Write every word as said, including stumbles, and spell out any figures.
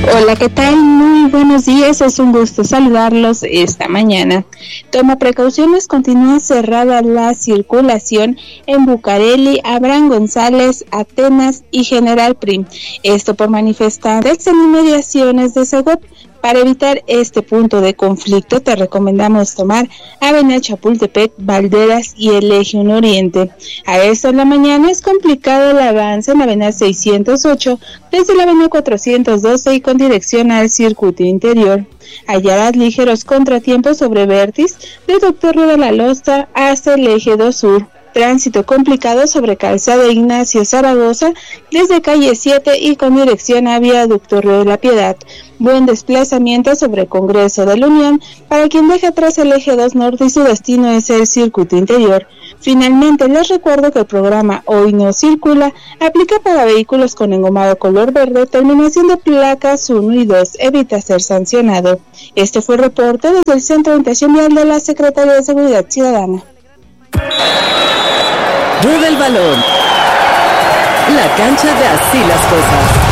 Hola, ¿qué tal? Muy buenos días, es un gusto saludarlos esta mañana. Toma precauciones, continúa cerrada la circulación en Bucareli, Abraham González, Atenas y General Prim. Esto por manifestantes en inmediaciones de Segov. Para evitar este punto de conflicto, te recomendamos tomar Avenida Chapultepec, Valderas y el Eje uno Oriente. A esta en la mañana es complicado el avance en la Avenida seiscientos ocho desde la Avenida cuatrocientos doce y con dirección al circuito interior. Hallarás ligeros contratiempos sobre Vértiz de Doctor Rueda La Losta hasta el Eje dos Sur. Tránsito complicado sobre Calzada Ignacio Zaragoza desde calle siete y con dirección a Viaducto Río de la Piedad. Buen desplazamiento sobre Congreso de la Unión para quien deja atrás el eje dos norte y su destino es el circuito interior. Finalmente, les recuerdo que el programa Hoy No Circula aplica para vehículos con engomado color verde, terminación de placas uno y dos, evita ser sancionado. Este fue el reporte desde el Centro de Orientación Vial de la Secretaría de Seguridad Ciudadana. Rueda el balón. La cancha de Así las Cosas.